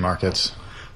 markets?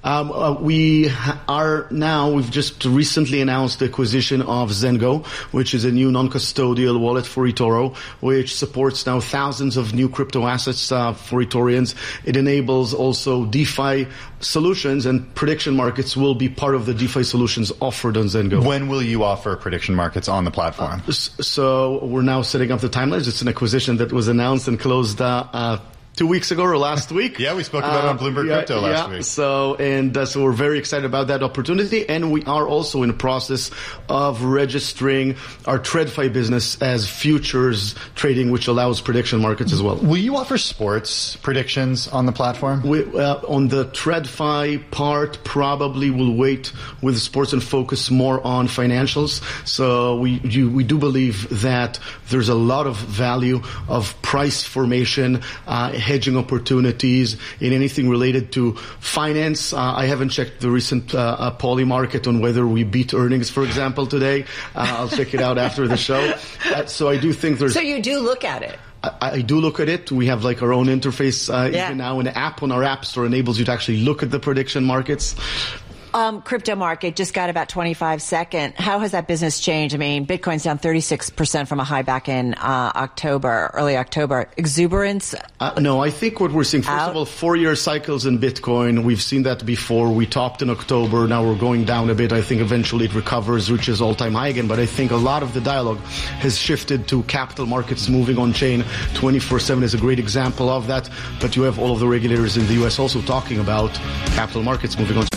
We've just recently announced the acquisition of Zengo, which is a new non-custodial wallet for eToro, which supports now thousands of new crypto assets for eTorians. It enables also DeFi solutions, and prediction markets will be part of the DeFi solutions offered on Zengo. When will you offer prediction markets on the platform? So we're now setting up the timelines. It's an acquisition that was announced and closed 2 weeks ago or last week. Yeah, we spoke about it on Bloomberg Crypto last week. So we're very excited about that opportunity, and we are also in the process of registering our TradFi business as futures trading, which allows prediction markets as well. Will you offer sports predictions on the platform? On the TradFi part, probably we'll wait with sports and focus more on financials. So we do believe that there's a lot of value of price formation, hedging opportunities in anything related to finance. I haven't checked the recent Poly market on whether we beat earnings, for example, today. I'll check it out after the show. So I do think there's... So you do look at it? I do look at it. We have like our own interface even now. An app on our App Store enables you to actually look at the prediction markets. Crypto market just got about 25 seconds. How has that business changed? I mean, Bitcoin's down 36% from a high back in early October. Exuberance? No, I think what we're seeing, first of all, 4-year cycles in Bitcoin. We've seen that before. We topped in October. Now we're going down a bit. I think eventually it recovers, reaches all-time high again. But I think a lot of the dialogue has shifted to capital markets moving on chain. 24/7 is a great example of that. But you have all of the regulators in the U.S. also talking about capital markets moving on.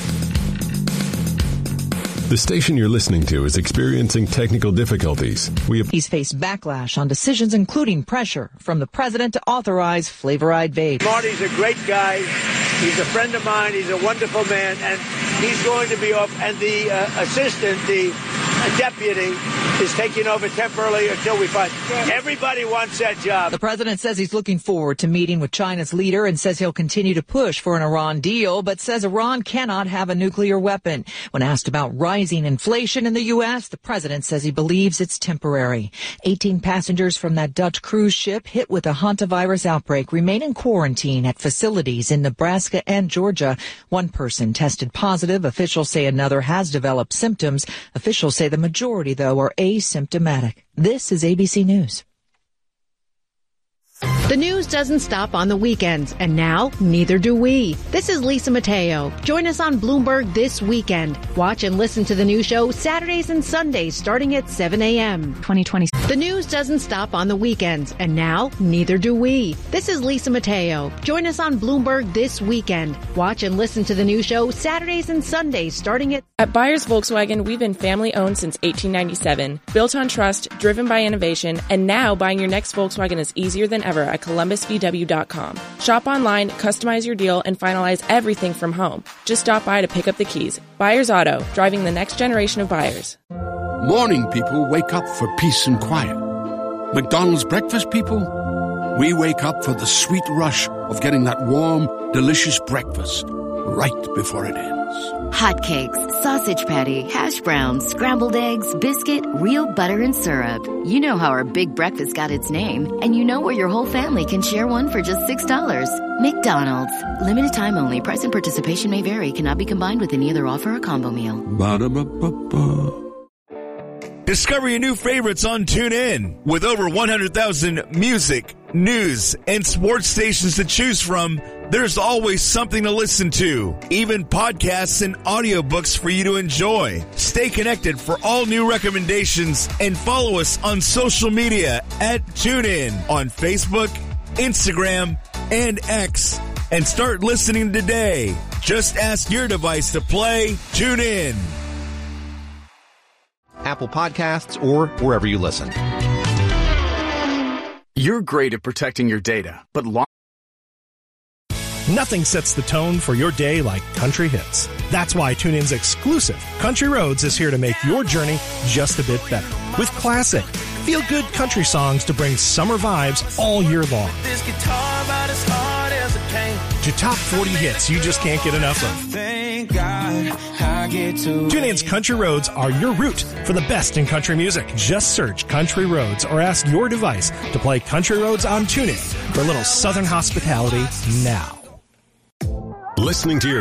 The station you're listening to is experiencing technical difficulties. He's faced backlash on decisions, including pressure from the president to authorize Flavoride vape. Marty's a great guy. He's a friend of mine. He's a wonderful man, and he's going to be off. And the assistant, the deputy, is taking over temporarily until we find. Everybody wants that job. The president says he's looking forward to meeting with China's leader and says he'll continue to push for an Iran deal, but says Iran cannot have a nuclear weapon. When asked about rising inflation in the U.S., the president says he believes it's temporary. 18 passengers from that Dutch cruise ship hit with a hantavirus outbreak remain in quarantine at facilities in Nebraska and Georgia. One person tested positive. Officials say another has developed symptoms. Officials say the majority, though, are asymptomatic. This is ABC News. The news doesn't stop on the weekends, and now neither do we. This is Lisa Mateo. Join us on Bloomberg this weekend. Watch and listen to the new show Saturdays and Sundays starting at 7 a.m. 2020. The news doesn't stop on the weekends, and now neither do we. This is Lisa Mateo. Join us on Bloomberg this weekend. Watch and listen to the new show Saturdays and Sundays starting At Byers Volkswagen, we've been family-owned since 1897, built on trust, driven by innovation, and now buying your next Volkswagen is easier than ever at ColumbusVW.com. Shop online, customize your deal, and finalize everything from home. Just stop by to pick up the keys. Byers Auto, driving the next generation of buyers. Morning people wake up for peace and quiet. McDonald's breakfast people, we wake up for the sweet rush of getting that warm, delicious breakfast right before it ends. Hotcakes, sausage patty, hash browns, scrambled eggs, biscuit, real butter and syrup. You know how our big breakfast got its name, and you know where your whole family can share one for just $6. McDonald's. Limited time only. Price and participation may vary. Cannot be combined with any other offer or combo meal. Ba-da-ba-ba-ba. Discover your new favorites on TuneIn. With over 100,000 music, news, and sports stations to choose from, there's always something to listen to. Even podcasts and audiobooks for you to enjoy. Stay connected for all new recommendations and follow us on social media at TuneIn on Facebook, Instagram, and X. And start listening today. Just ask your device to play TuneIn. Apple Podcasts, or wherever you listen. You're great at protecting your data, but nothing sets the tone for your day like country hits. That's why TuneIn's exclusive Country Roads is here to make your journey just a bit better. With classic, feel-good country songs to bring summer vibes all year long. This guitar about as hard as it came. To top 40 hits you just can't get enough of. Thank God I get to. TuneIn's Country Roads are your route for the best in country music. Just search Country Roads or ask your device to play Country Roads on TuneIn for a little southern hospitality now. Listening to your